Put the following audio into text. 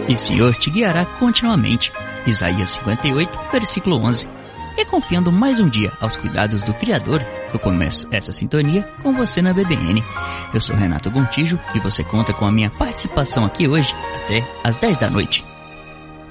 e o Senhor te guiará continuamente. Isaías 58, versículo 11. E confiando mais um dia aos cuidados do Criador, eu começo essa sintonia com você na BBN. Eu sou Renato Gontijo e você conta com a minha participação aqui hoje até às 10 da noite.